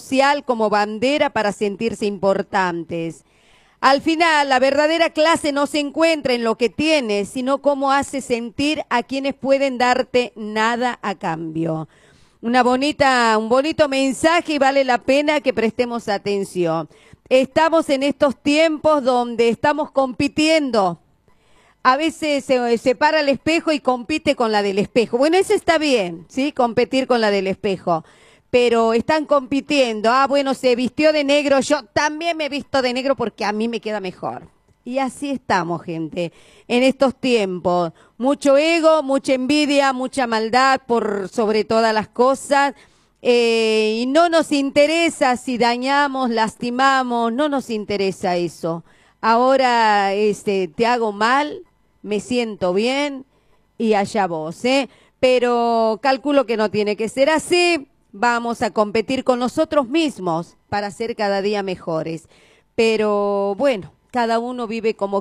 social como bandera para sentirse importantes. Al final, la verdadera clase no se encuentra en lo que tienes, sino cómo hace sentir a quienes pueden darte nada a cambio. Un bonito mensaje y vale la pena que prestemos atención. Estamos en estos tiempos donde estamos compitiendo. A veces se para el espejo y compite con la del espejo. Bueno, eso está bien, ¿sí? Competir con la del espejo. Pero están compitiendo. Ah, bueno, se vistió de negro, yo también me he visto de negro porque a mí me queda mejor. Y así estamos, gente, en estos tiempos. Mucho ego, mucha envidia, mucha maldad por sobre todas las cosas. Y no nos interesa si dañamos, lastimamos, no nos interesa eso. Ahora te hago mal, me siento bien y allá vos, ¿eh? Pero calculo que no tiene que ser así. Vamos a competir con nosotros mismos para ser cada día mejores. Pero bueno, cada uno vive como